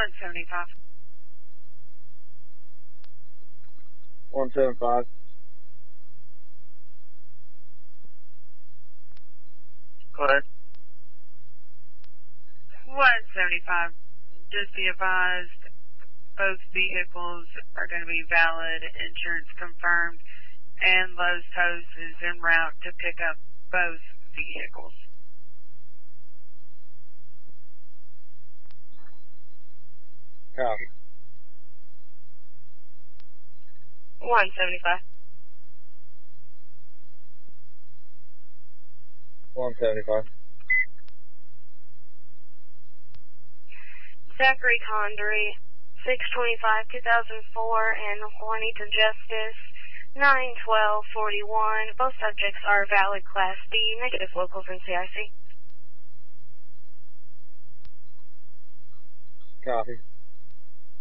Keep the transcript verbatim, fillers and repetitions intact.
one seventy-five. one seventy-five. Go ahead. one seventy-five. Just be advised, both vehicles are going to be valid, insurance confirmed, and Lowe's Post is en route to pick up both vehicles. Copy. one seventy-five. one seventy-five. Zachary Condry, six twenty-five two thousand four, and Juanita Justice, nine twelve forty-one. Both subjects are valid Class B, negative locals in C I C. Copy.